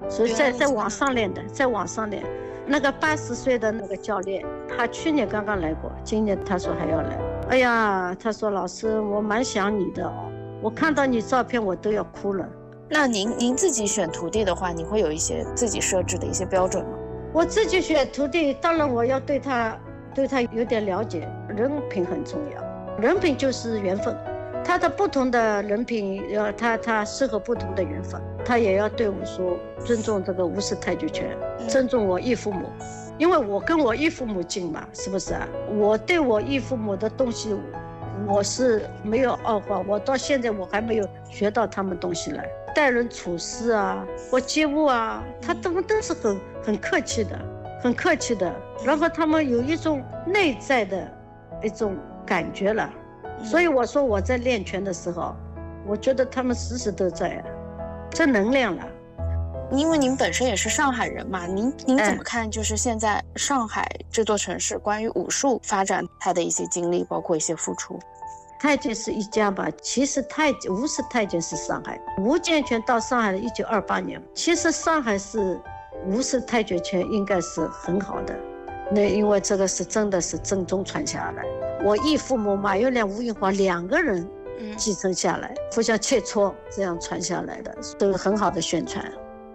所以在网上练的，在网上练。那个80岁的那个教练，他去年刚刚来过，今年他说还要来。哎呀，他说老师，我蛮想你的哦，我看到你照片我都要哭了。 那您自己选徒弟的话，你会有一些自己设置的一些标准吗？ 我自己选徒弟，当然我要对他有点了解，人品很重要，人品就是缘分。他的不同的人品，他适合不同的缘分。他也要对我说，尊重这个无视太极拳，尊重我义父母，因为我跟我义父母近嘛，是不是啊？我对我义父母的东西，我是没有傲化，我到现在我还没有学到他们东西来。待人处事啊，我接物啊，他都是很客气的，很客气的。然后他们有一种内在的一种感觉了。所以我说我在练拳的时候，我觉得他们时时都在啊，正能量了。 因为您本身也是上海人嘛，您怎么看就是现在上海这座城市关于武术发展它的一些经历，包括一些付出？ 太极是一家吧，其实无视太极是上海，吴建拳到上海的1928年，其实上海是无视太极拳应该是很好的。那因为这个是真的是正宗传下来，我义父母马友良、吴云华2个人继承下来，互相切磋，这样传下来的，都是很好的宣传。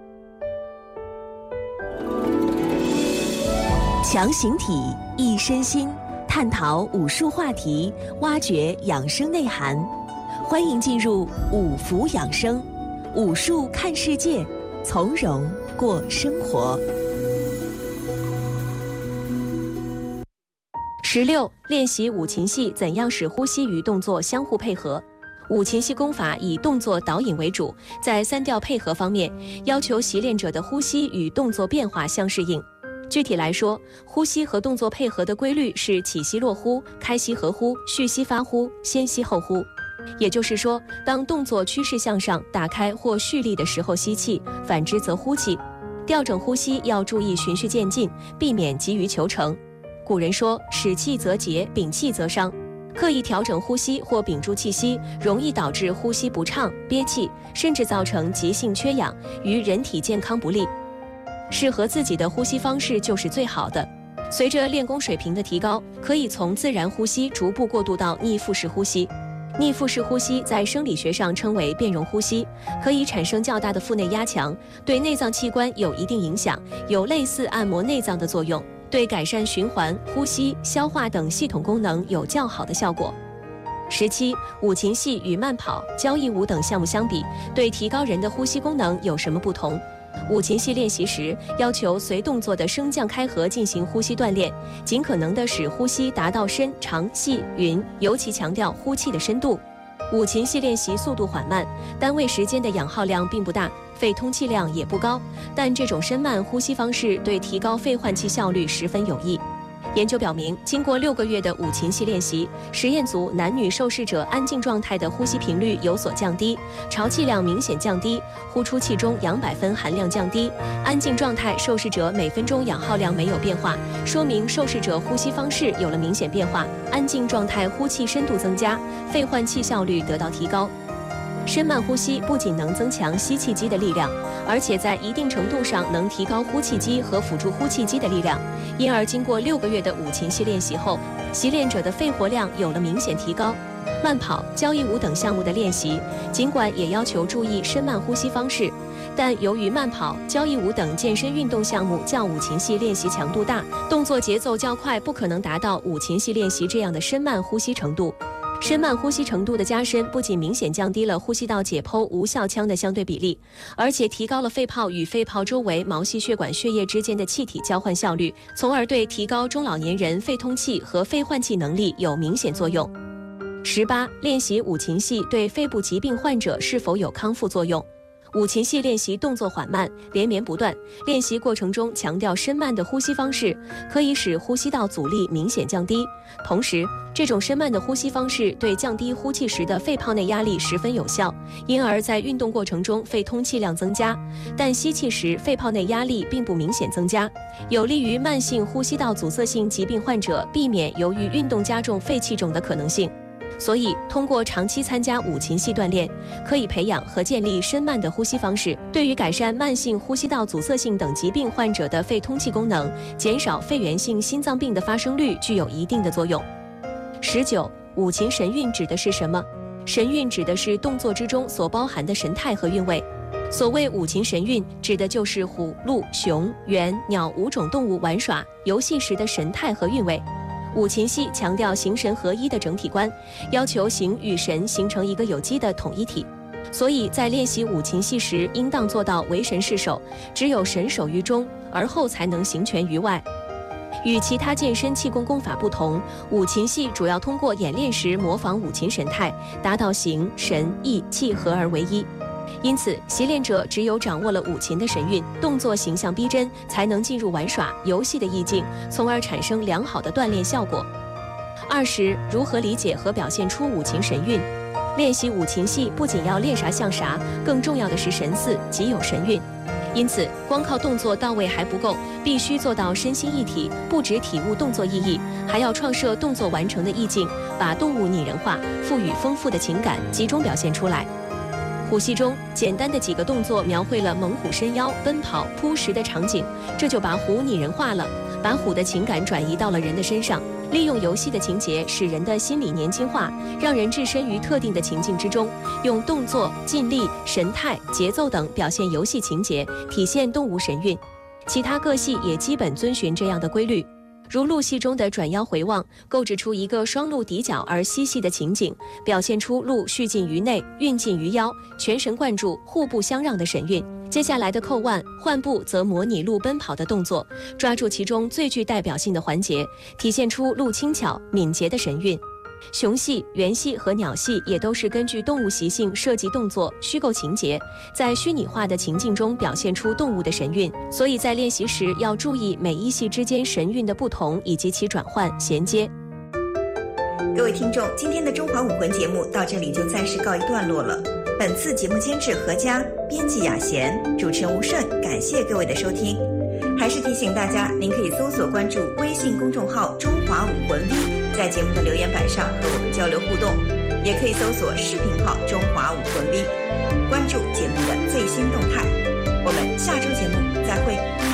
强形体，益身心，探讨武术话题，挖掘养生内涵。欢迎进入五福养生，武术看世界，从容过生活。 16、练习五禽戏，怎样使呼吸与动作相互配合？五禽戏功法以动作导引为主，在3调配合方面，要求习练者的呼吸与动作变化相适应。具体来说，呼吸和动作配合的规律是起吸落呼、开吸合呼、蓄吸发呼、先吸后呼。也就是说，当动作趋势向上、打开或蓄力的时候吸气，反之则呼气。调整呼吸要注意循序渐进，避免急于求成。古人说，使气则竭，屏气则伤。刻意调整呼吸或屏住气息，容易导致呼吸不畅、憋气，甚至造成急性缺氧，与人体健康不利。适合自己的呼吸方式就是最好的。随着练功水平的提高，可以从自然呼吸逐步过渡到逆腹式呼吸。逆腹式呼吸在生理学上称为变容呼吸，可以产生较大的腹内压强，对内脏器官有一定影响，有类似按摩内脏的作用，对改善循环、呼吸、消化等系统功能有较好的效果。17、五禽戏与慢跑、交谊舞等项目相比，对提高人的呼吸功能有什么不同？五禽戏练习时，要求随动作的升降开合进行呼吸锻炼，尽可能的使呼吸达到深、长、细、匀，尤其强调呼气的深度。五禽戏练习速度缓慢，单位时间的氧耗量并不大，肺通气量也不高，但这种深慢呼吸方式对提高肺换气效率十分有益。研究表明，经过6个月的五禽戏练习，实验组男女受试者安静状态的呼吸频率有所降低，潮气量明显降低，呼出气中氧百分含量降低。安静状态受试者每分钟氧耗量没有变化，说明受试者呼吸方式有了明显变化，安静状态呼气深度增加，肺换气效率得到提高。深慢呼吸不仅能增强吸气肌的力量，而且在一定程度上能提高呼气肌和辅助呼气肌的力量，因而经过6个月的五禽戏练习后，习练者的肺活量有了明显提高。慢跑、交谊舞等项目的练习，尽管也要求注意深慢呼吸方式，但由于慢跑、交谊舞等健身运动项目较五禽戏练习强度大，动作节奏较快，不可能达到五禽戏练习这样的深慢呼吸程度。深慢呼吸程度的加深，不仅明显降低了呼吸道解剖无效腔的相对比例，而且提高了肺泡与肺泡周围毛细血管血液之间的气体交换效率，从而对提高中老年人肺通气和肺换气能力有明显作用。18、练习五禽戏对肺部疾病患者是否有康复作用？五禽戏练习动作缓慢，连绵不断，练习过程中强调深慢的呼吸方式，可以使呼吸道阻力明显降低。同时，这种深慢的呼吸方式对降低呼气时的肺泡内压力十分有效，因而在运动过程中肺通气量增加，但吸气时肺泡内压力并不明显增加，有利于慢性呼吸道阻塞性疾病患者避免由于运动加重肺气肿的可能性。 所以通过长期参加五禽戏锻炼，可以培养和建立深慢的呼吸方式，对于改善慢性呼吸道阻塞性等疾病患者的肺通气功能，减少肺源性心脏病的发生率具有一定的作用。19. 五禽神韵指的是什么？神韵指的是动作之中所包含的神态和韵味。所谓五禽神韵，指的就是虎、鹿、熊、猿、鸟5种动物玩耍、游戏时的神态和韵味。五禽戏强调形神合一的整体观，要求形与神形成一个有机的统一体。所以在练习五禽戏时，应当做到为神是首，只有神守于中，而后才能形全于外。与其他健身气功功法不同，五禽戏主要通过演练时模仿五禽神态，达到形、神、意、气合而为一。因此，习练者只有掌握了五禽的神韵，动作形象逼真，才能进入玩耍、游戏的意境，从而产生良好的锻炼效果。20. 如何理解和表现出五禽神韵？练习五禽戏不仅要练啥像啥，更重要的是神似，即有神韵。因此，光靠动作到位还不够，必须做到身心一体，不只体悟动作意义，还要创设动作完成的意境，把动物拟人化，赋予丰富的情感，集中表现出来。虎戏中，简单的几个动作描绘了猛虎伸腰、奔跑、扑食的场景，这就把虎拟人化了，把虎的情感转移到了人的身上，利用游戏的情节使人的心理年轻化，让人置身于特定的情境之中，用动作、劲力、神态、节奏等表现游戏情节，体现动物神韵。其他各戏也基本遵循这样的规律。如鹿戏中的转腰回望，构置出一个双鹿抵脚而嬉戏的情景，表现出鹿蓄劲于内，运劲于腰，全神贯注，互不相让的神韵。接下来的扣腕、换步则模拟鹿奔跑的动作，抓住其中最具代表性的环节，体现出鹿轻巧、敏捷的神韵。熊戏、猿戏和鸟戏也都是根据动物习性设计动作、虚构情节，在虚拟化的情境中表现出动物的神韵。所以在练习时要注意每一戏之间神韵的不同以及其转换衔接。 各位听众，今天的中华武魂节目到这里就暂时告一段落了。本次节目监制何佳，编辑雅贤，主持人吴顺，感谢各位的收听。还是提醒大家，您可以搜索关注微信公众号中华武魂 V， 在节目的留言板上和我们交流互动，也可以搜索视频号中华武魂 V， 关注节目的最新动态。我们下周节目再会。